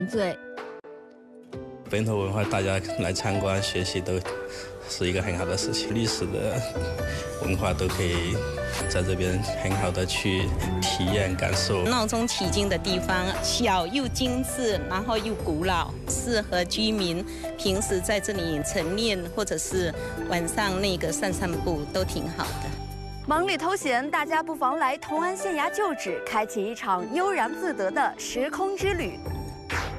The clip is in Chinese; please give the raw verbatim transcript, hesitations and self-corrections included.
对， 本土文化大家来参观学习都是一个很好的事情，历史的文化都可以在这边很好的去体验感受。 闹中取经的地方，小又精致，然后又古老，适合居民平时在这里晨练，或者是晚上那个散散步，都挺好的。 忙里偷闲，大家不妨来同安县衙旧址，开启一场悠然自得的时空之旅。